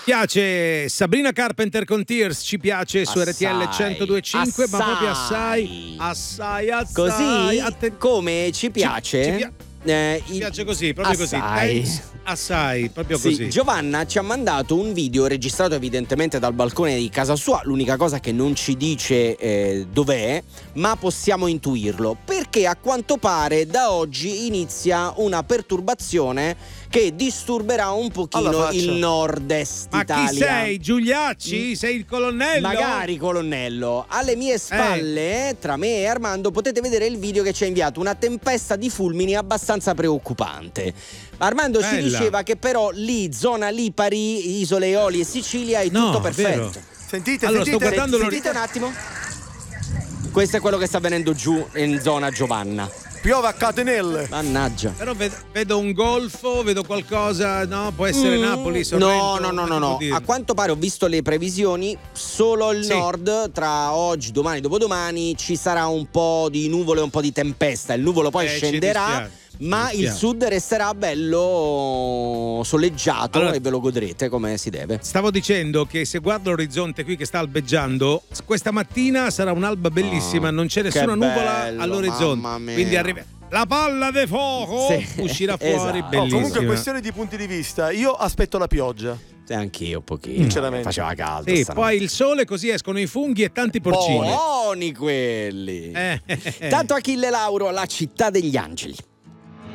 Piace Sabrina Carpenter con Tears, ci piace su RTL 102.5, ma proprio assai. Così come ci piace. Ci piace così, proprio assai, proprio sì, così. Giovanna ci ha mandato un video registrato evidentemente dal balcone di casa sua. L'unica cosa che non ci dice dov'è, ma possiamo intuirlo, perché a quanto pare da oggi inizia una perturbazione che disturberà un pochino il nord-est Italia. Ma chi sei, Giuliacci? Sei il colonnello? Magari colonnello. Alle mie spalle, tra me e Armando, potete vedere il video che ci ha inviato, una tempesta di fulmini abbastanza preoccupante. Armando ci diceva che però lì, zona Lipari, Isole Eolie e Sicilia è tutto perfetto. Vero. Sentite un attimo. Questo è quello che sta avvenendo giù in zona Giovanna. Piove a catenelle. Mannaggia. Però vedo un golfo, vedo qualcosa, no? Può essere Napoli, Sorrento. No. A quanto pare ho visto le previsioni, solo il nord tra oggi, domani, dopodomani ci sarà un po' di nuvole, un po' di tempesta. Il nuvolo poi scenderà, ma il sud resterà bello soleggiato e ve lo godrete come si deve. Stavo dicendo che se guardo l'orizzonte qui che sta albeggiando, questa mattina sarà un'alba bellissima, non c'è nessuna nuvola all'orizzonte. Quindi arriva la palla di fuoco, uscirà fuori, bellissima. Comunque questione di punti di vista, io aspetto la pioggia. Anch'io un pochino. Sinceramente. Faceva caldo. Sì, poi il sole, così escono i funghi e tanti porcini. Buoni quelli. Tanto Achille Lauro, la città degli angeli.